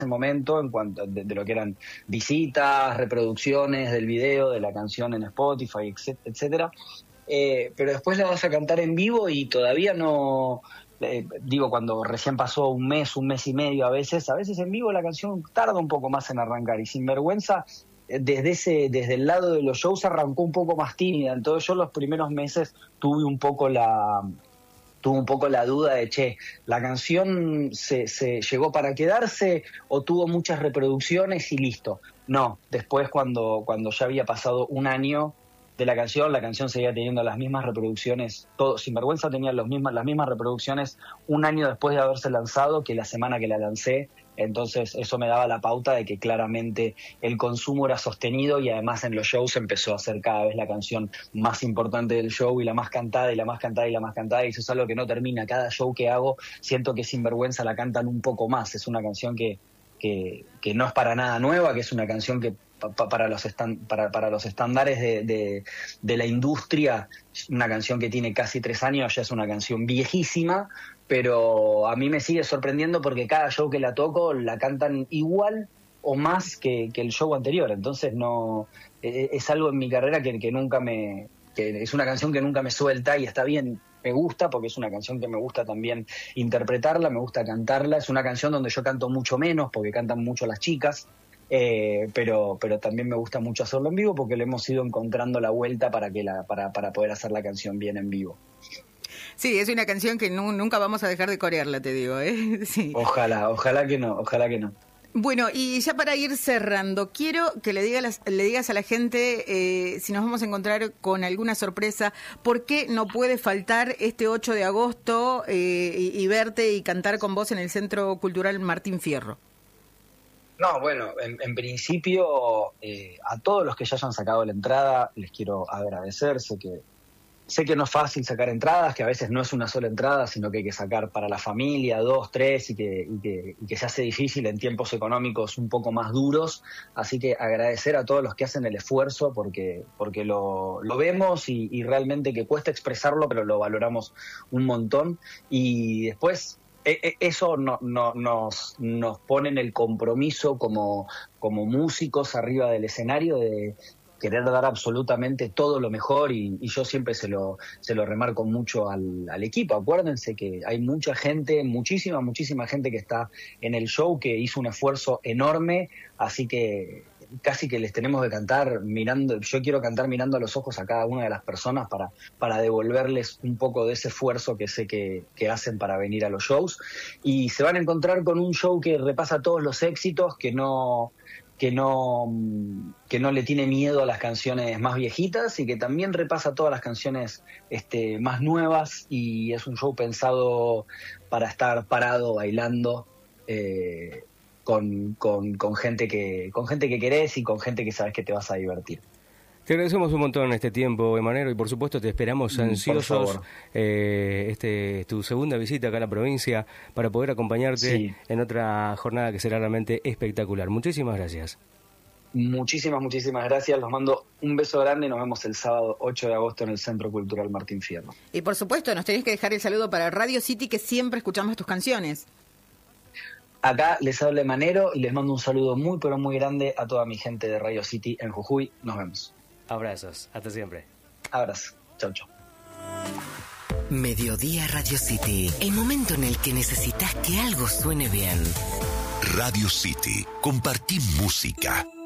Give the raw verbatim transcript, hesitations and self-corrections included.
momento en cuanto de, de lo que eran visitas, reproducciones del video, de la canción en Spotify, etcétera. Eh, pero después la vas a cantar en vivo y todavía no... Eh, digo, cuando recién pasó un mes, un mes y medio a veces, a veces en vivo la canción tarda un poco más en arrancar, y Sinvergüenza desde ese desde el lado de los shows arrancó un poco más tímida. Entonces yo los primeros meses tuve un poco la... tuvo un poco la duda de, che, ¿la canción se, se llegó para quedarse o tuvo muchas reproducciones y listo? No, después cuando, cuando ya había pasado un año de la canción, la canción seguía teniendo las mismas reproducciones, todo, Sinvergüenza tenía los mismas, las mismas reproducciones un año después de haberse lanzado que la semana que la lancé. Entonces eso me daba la pauta de que claramente el consumo era sostenido, y además en los shows empezó a ser cada vez la canción más importante del show y la más cantada y la más cantada y la más cantada, y eso es algo que no termina. Cada show que hago siento que Sinvergüenza la cantan un poco más. Es una canción que, que, que no es para nada nueva, que es una canción que pa, para, los estan, para, para los estándares de, de, de la industria, una canción que tiene casi tres años, ya es una canción viejísima, pero a mí me sigue sorprendiendo porque cada show que la toco la cantan igual o más que, que el show anterior. Entonces no es algo en mi carrera que, que nunca me que es una canción que nunca me suelta, y está bien, me gusta porque es una canción que me gusta también interpretarla, me gusta cantarla. Es una canción donde yo canto mucho menos porque cantan mucho las chicas, eh, pero pero también me gusta mucho hacerlo en vivo porque le hemos ido encontrando la vuelta para que la para para poder hacer la canción bien en vivo. Sí, es una canción que nu- nunca vamos a dejar de corearla, te digo, ¿eh? Sí. Ojalá, ojalá que no, ojalá que no. Bueno, y ya para ir cerrando, quiero que le, diga las, le digas a la gente, eh, si nos vamos a encontrar con alguna sorpresa, ¿por qué no puede faltar este ocho de agosto eh, y, y verte y cantar con vos en el Centro Cultural Martín Fierro? No, bueno, en, en principio, eh, a todos los que ya hayan sacado la entrada, les quiero agradecer. Sé que Sé que no es fácil sacar entradas, que a veces no es una sola entrada, sino que hay que sacar para la familia dos, tres, y que, y que, y que se hace difícil en tiempos económicos un poco más duros. Así que agradecer a todos los que hacen el esfuerzo, porque, porque lo, lo vemos y, y realmente que cuesta expresarlo, pero lo valoramos un montón. Y después eso no, no, nos, nos pone en el compromiso como, como músicos arriba del escenario de querer dar absolutamente todo lo mejor, y, y yo siempre se lo se lo remarco mucho al, al equipo. Acuérdense que hay mucha gente, muchísima, muchísima gente que está en el show, que hizo un esfuerzo enorme, así que casi que les tenemos que cantar mirando, yo quiero cantar mirando a los ojos a cada una de las personas para, para devolverles un poco de ese esfuerzo que sé que, que hacen para venir a los shows, y se van a encontrar con un show que repasa todos los éxitos, que no... que no que no le tiene miedo a las canciones más viejitas, y que también repasa todas las canciones este, más nuevas, y es un show pensado para estar parado bailando eh, con, con, con gente que con gente que querés y con gente que sabes que te vas a divertir. Te agradecemos un montón este tiempo, Emanero, y por supuesto te esperamos ansiosos. Eh, este tu segunda visita acá a la provincia para poder acompañarte sí. en otra jornada que será realmente espectacular. Muchísimas gracias. Muchísimas, muchísimas gracias. Los mando un beso grande y nos vemos el sábado ocho de agosto en el Centro Cultural Martín Fierro. Y por supuesto, nos tenés que dejar el saludo para Radio City, que siempre escuchamos tus canciones. Acá les habla Emanero y les mando un saludo muy, pero muy grande a toda mi gente de Radio City en Jujuy. Nos vemos. Abrazos, hasta siempre. Abrazo, chau, chau. Mediodía Radio City, el momento en el que necesitas que algo suene bien. Radio City, compartí música.